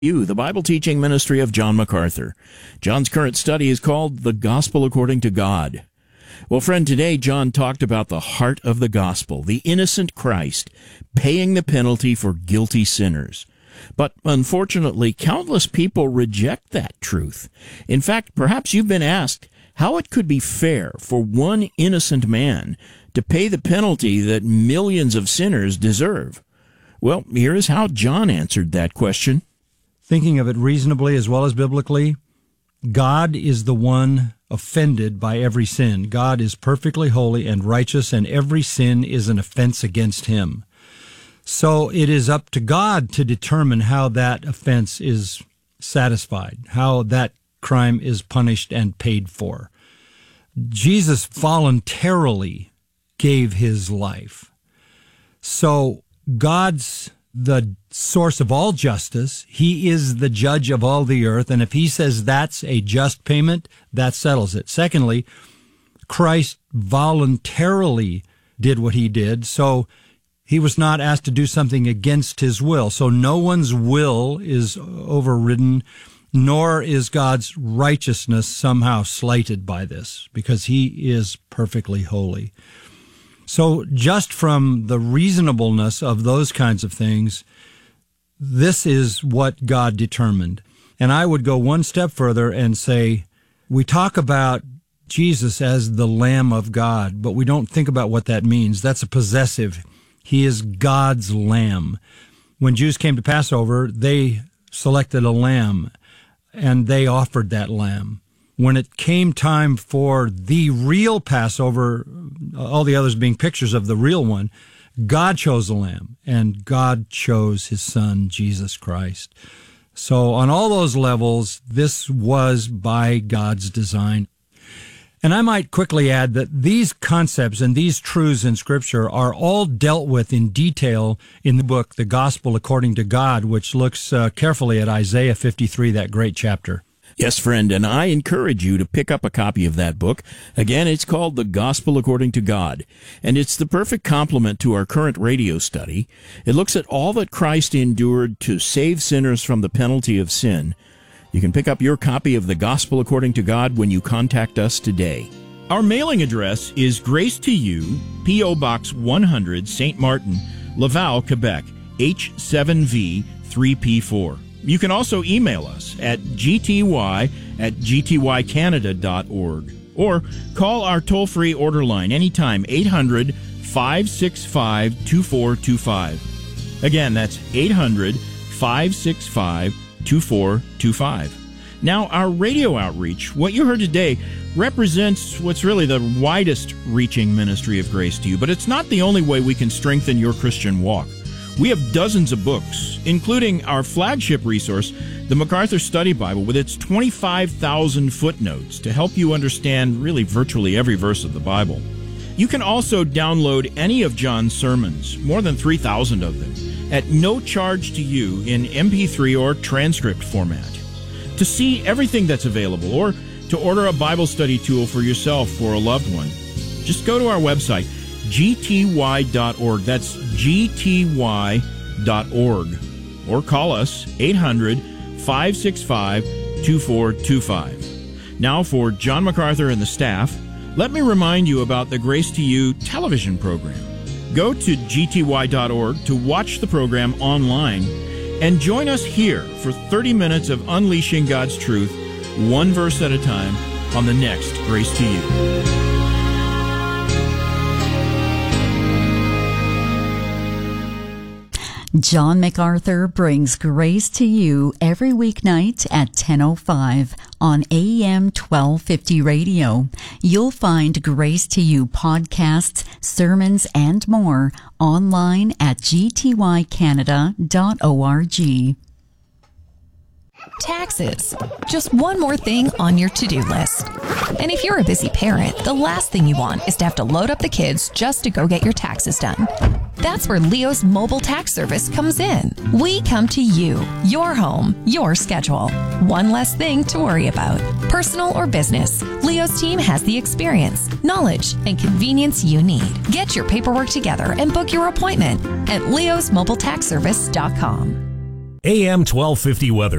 The Bible teaching ministry of John MacArthur. John's current study is called The Gospel According to God. Well, friend, today John talked about the heart of the gospel, the innocent Christ, paying the penalty for guilty sinners. But unfortunately, countless people reject that truth. In fact, perhaps you've been asked how it could be fair for one innocent man to pay the penalty that millions of sinners deserve. Well, here is how John answered that question. Thinking of it reasonably as well as biblically, God is the one offended by every sin. God is perfectly holy and righteous, and every sin is an offense against him. So it is up to God to determine how that offense is satisfied, how that crime is punished and paid for. Jesus voluntarily gave his life. So God's the source of all justice. He is the judge of all the earth. And if he says that's a just payment, that settles it. Secondly, Christ voluntarily did what he did. So he was not asked to do something against his will. So no one's will is overridden, nor is God's righteousness somehow slighted by this, because he is perfectly holy. So just from the reasonableness of those kinds of things, this is what God determined. And I would go one step further and say, we talk about Jesus as the Lamb of God, but we don't think about what that means. That's a possessive. He is God's Lamb. When Jews came to Passover, they selected a lamb, and they offered that lamb. When it came time for the real Passover, all the others being pictures of the real one, God chose the lamb, and God chose his son, Jesus Christ. So on all those levels, this was by God's design. And I might quickly add that these concepts and these truths in Scripture are all dealt with in detail in the book, The Gospel According to God, which looks carefully at Isaiah 53, that great chapter. Yes, friend, and I encourage you to pick up a copy of that book. Again, it's called The Gospel According to God, and it's the perfect complement to our current radio study. It looks at all that Christ endured to save sinners from the penalty of sin. You can pick up your copy of The Gospel According to God when you contact us today. Our mailing address is Grace to You, P.O. Box 100, St. Martin, Laval, Quebec, H7V3P4. You can also email us at gty@gtycanada.org or call our toll-free order line anytime, 800-565-2425. Again, that's 800-565-2425. Now, our radio outreach, what you heard today, represents what's really the widest reaching ministry of Grace to You, but it's not the only way we can strengthen your Christian walk. We have dozens of books, including our flagship resource, the MacArthur Study Bible, with its 25,000 footnotes to help you understand really virtually every verse of the Bible. You can also download any of John's sermons, more than 3,000 of them, at no charge to you in MP3 or transcript format. To see everything that's available or to order a Bible study tool for yourself or a loved one, just go to our website, gty.org. That's gty.org. Or call us, 800-565-2425. Now, for John MacArthur and the staff, let me remind you about the Grace to You television program. Go to gty.org to watch the program online and join us here for 30 minutes of unleashing God's truth, one verse at a time, on the next Grace to You. John MacArthur brings Grace to You every weeknight at 10:05 on AM 1250 radio. You'll find Grace to You podcasts, sermons, and more online at gtycanada.org. Taxes. Just one more thing on your to-do list. And if you're a busy parent, the last thing you want is to have to load up the kids just to go get your taxes done. That's where Leo's mobile tax service comes in. We come to you, your home, your schedule. One less thing to worry about. Personal or business, Leo's team has the experience, knowledge, and convenience you need. Get your paperwork together and book your appointment at leosmobiletaxservice.com. AM 1250 weather.